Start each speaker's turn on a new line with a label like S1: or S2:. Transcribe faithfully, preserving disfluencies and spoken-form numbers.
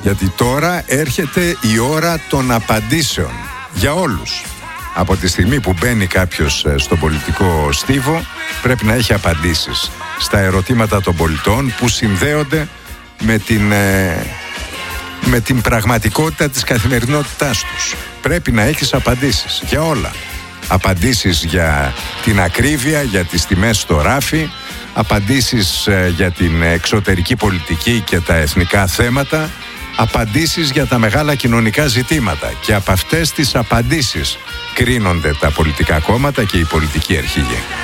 S1: Γιατί τώρα έρχεται η ώρα των απαντήσεων για όλους. Από τη στιγμή που μπαίνει κάποιος στον πολιτικό στίβο, πρέπει να έχει απαντήσεις στα ερωτήματα των πολιτών που συνδέονται με την, με την πραγματικότητα της καθημερινότητάς τους. Πρέπει να έχεις απαντήσεις για όλα. Απαντήσεις για την ακρίβεια, για τις τιμές στο ράφι, απαντήσεις για την εξωτερική πολιτική και τα εθνικά θέματα, απαντήσεις για τα μεγάλα κοινωνικά ζητήματα. Και από αυτές τις απαντήσεις κρίνονται τα πολιτικά κόμματα και οι πολιτικοί αρχηγοί.